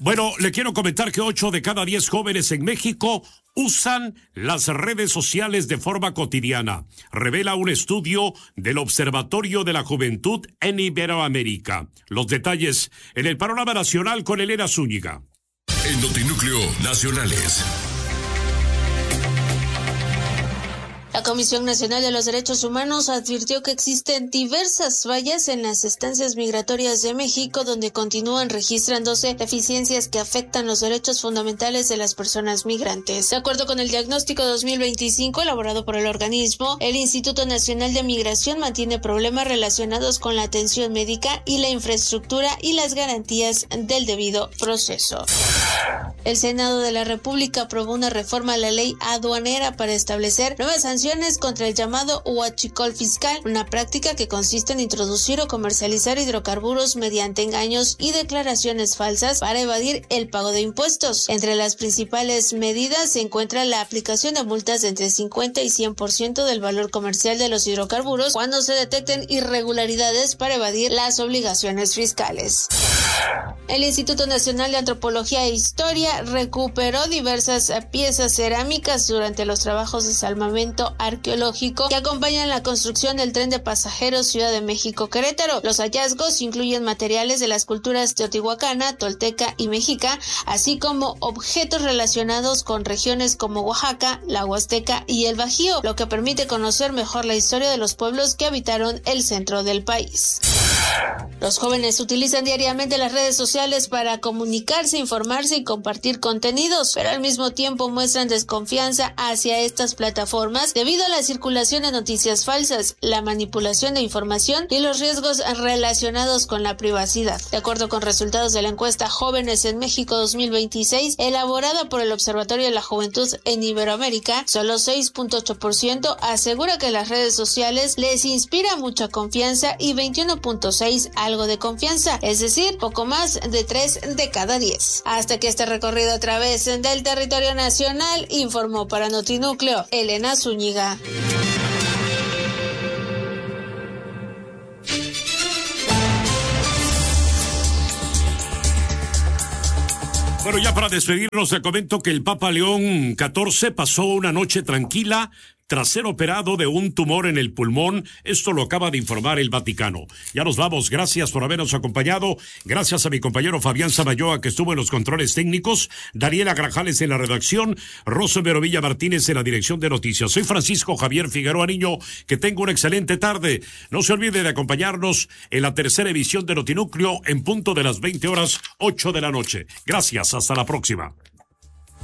Bueno, le quiero comentar que 8 de cada 10 jóvenes en México usan las redes sociales de forma cotidiana. Revela un estudio del Observatorio de la Juventud en Iberoamérica. Los detalles en el panorama nacional con Elena Zúñiga. En Notinúcleo Nacionales. La Comisión Nacional de los Derechos Humanos advirtió que existen diversas fallas en las estancias migratorias de México, donde continúan registrándose deficiencias que afectan los derechos fundamentales de las personas migrantes. De acuerdo con el diagnóstico 2025 elaborado por el organismo, el Instituto Nacional de Migración mantiene problemas relacionados con la atención médica y la infraestructura y las garantías del debido proceso. El Senado de la República aprobó una reforma a la ley aduanera para establecer nuevas sanciones contra el llamado huachicol fiscal, una práctica que consiste en introducir o comercializar hidrocarburos mediante engaños y declaraciones falsas para evadir el pago de impuestos. Entre las principales medidas se encuentra la aplicación de multas de entre 50 y 100% del valor comercial de los hidrocarburos cuando se detecten irregularidades para evadir las obligaciones fiscales. El Instituto Nacional de Antropología e Historia recuperó diversas piezas cerámicas durante los trabajos de salvamento arqueológico que acompañan la construcción del tren de pasajeros Ciudad de México-Querétaro. Los hallazgos incluyen materiales de las culturas teotihuacana, tolteca y mexica, así como objetos relacionados con regiones como Oaxaca, la Huasteca y el Bajío, lo que permite conocer mejor la historia de los pueblos que habitaron el centro del país. Los jóvenes utilizan diariamente las redes sociales para comunicarse, informarse y compartir contenidos, pero al mismo tiempo muestran desconfianza hacia estas plataformas debido a la circulación de noticias falsas, la manipulación de información y los riesgos relacionados con la privacidad. De acuerdo con resultados de la encuesta Jóvenes en México 2026, elaborada por el Observatorio de la Juventud en Iberoamérica, solo 6.8% asegura que las redes sociales les inspira mucha confianza y 21.6% algo de confianza, es decir, poco más de 3 de cada 10. Hasta aquí este recorrido a través del territorio nacional, informó para Notinúcleo Elena Zúñiga. Bueno, ya para despedirnos, te comento que el Papa León XIV pasó una noche tranquila tras ser operado de un tumor en el pulmón. Esto lo acaba de informar el Vaticano. Ya nos vamos. Gracias por habernos acompañado. Gracias a mi compañero Fabián Samayoa, que estuvo en los controles técnicos, Daniela Grajales en la redacción, Rosa Verovilla Martínez en la dirección de noticias. Soy Francisco Javier Figueroa Niño. Que tenga una excelente tarde. No se olvide de acompañarnos en la tercera edición de Notinúcleo en punto de las 20:08 de la noche. Gracias. Hasta la próxima.